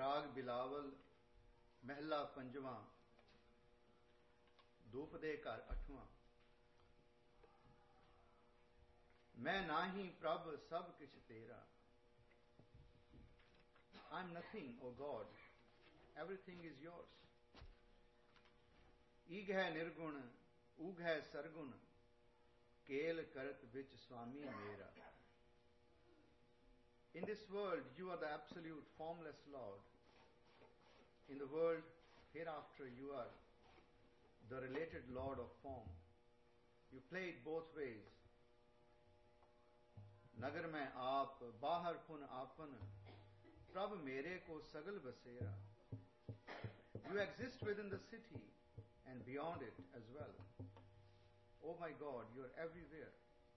राग बिलावल महला पंजवां धूप दे घर अठवां। मैं नाही प्रभ सब किछ तेरा। I am nothing, O God. Everything is yours. ईग है निर्गुण ऊग है सरगुण केल करत बिच स्वामी मेरा। In this world you are the absolute formless Lord. In the world hereafter you are the related Lord of form. You play it both ways. नगर में आप बाहर पुन आपन प्रभ मेरे को सगल बसेरा। You exist within the city and beyond it as well. Oh my God, you are everywhere.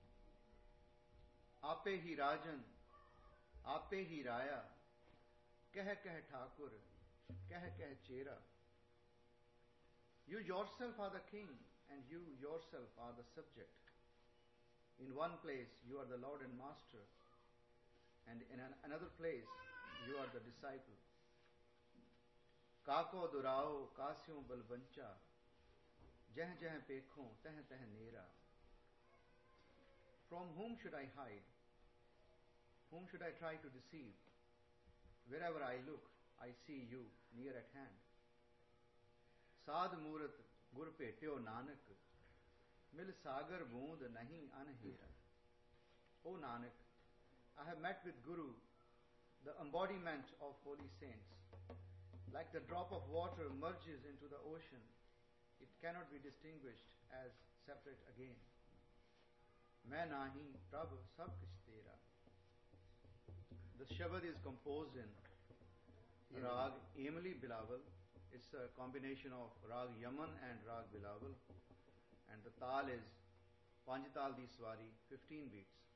आपे ही राजन आपे ही राया कह कह ठाकुर कह कह चेरा। You yourself are the king and you yourself are the subject. In one place you are the Lord and Master, and in another place you are the disciple. काको दुराओ कास्यों बलबंचा जह जह पेखों तह तह नेरा। From whom should I hide? Whom should I try to deceive? Wherever I look, I see you near at hand. साध मूरत गुर भेट्यो नानक मिल सागर बूंद नहीं अनहेरा। O Nanak, I have met with Guru, the embodiment of holy saints. Like the drop of water merges into the ocean, it cannot be distinguished as separate again. मैं नाही प्रभ सब किछ तेरा. The Shabad is composed in Rag Emily Bilawal. It's a combination of Rag Yaman and Rag Bilawal. And the Tal is Panjtal di Swari, 15 beats.